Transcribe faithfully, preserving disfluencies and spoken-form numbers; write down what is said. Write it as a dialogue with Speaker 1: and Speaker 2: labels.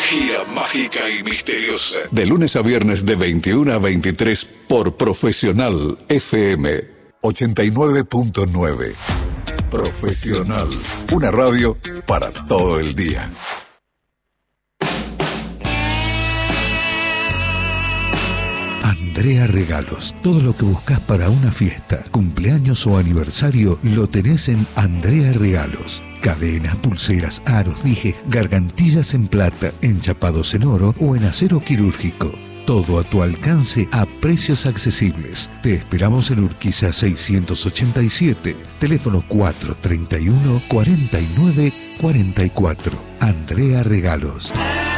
Speaker 1: Magia mágica y misteriosa.
Speaker 2: De lunes a viernes de veintiuna a veintitrés por Profesional F M ochenta y nueve punto nueve. Profesional, una radio para todo el día.
Speaker 3: Andrea Regalos. Todo lo que buscas para una fiesta, cumpleaños o aniversario lo tenés en Andrea Regalos. Cadenas, pulseras, aros, dijes, gargantillas en plata, enchapados en oro o en acero quirúrgico. Todo a tu alcance a precios accesibles. Te esperamos en Urquiza seiscientos ochenta y siete. Teléfono cuatro treinta y uno cuarenta y nueve cuarenta y cuatro. Andrea Regalos.